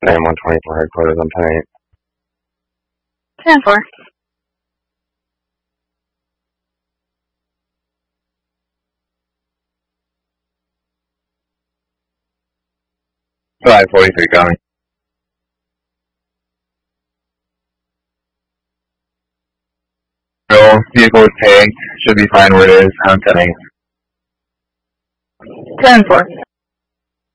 I am 124 headquarters on 10-8. 10-4. Five 43 coming. Roll, vehicle is tagged, should be fine where it is, on 10-8. 10-4.